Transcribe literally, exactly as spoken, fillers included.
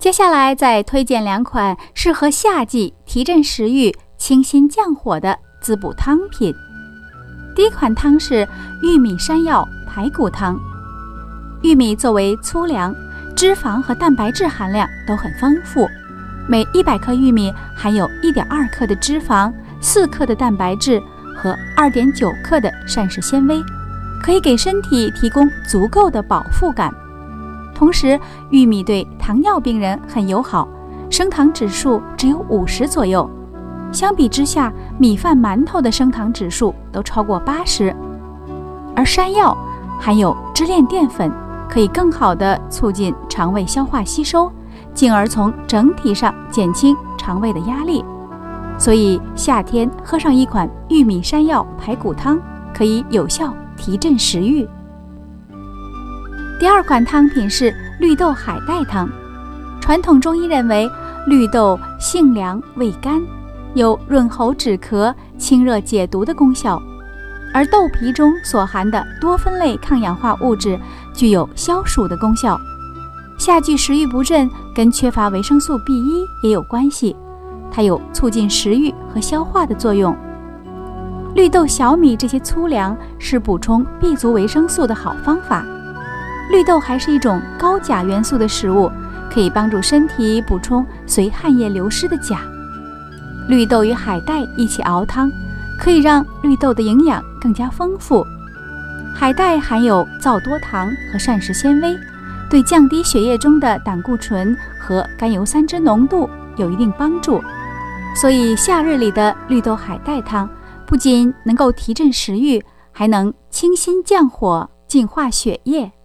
接下来再推荐两款适合夏季提振食欲、清心降火的滋补汤品。第一款汤是玉米山药排骨汤。玉米作为粗粮，脂肪和蛋白质含量都很丰富，每一百克玉米含有 一点二 克的脂肪、四克的蛋白质和 二点九 克的膳食纤维，可以给身体提供足够的饱腹感。同时，玉米对糖尿病人很友好，升糖指数只有五十左右。相比之下，米饭、馒头的升糖指数都超过八十。而山药含有支链淀粉，可以更好地促进肠胃消化吸收，进而从整体上减轻肠胃的压力。所以夏天喝上一款玉米山药排骨汤，可以有效提振食欲。第二款汤品是绿豆海带汤。传统中医认为，绿豆性凉味甘，有润喉止咳、清热解毒的功效，而豆皮中所含的多酚类抗氧化物质具有消暑的功效。夏季食欲不振跟缺乏维生素 B 一 也有关系，它有促进食欲和消化的作用。绿豆、小米这些粗粮是补充 B 族维生素的好方法。绿豆还是一种高钾元素的食物，可以帮助身体补充随汗液流失的钾。绿豆与海带一起熬汤，可以让绿豆的营养更加丰富。海带含有皂多糖和膳食纤维，对降低血液中的胆固醇和甘油三酯浓度有一定帮助。所以夏日里的绿豆海带汤不仅能够提振食欲，还能清心降火、净化血液。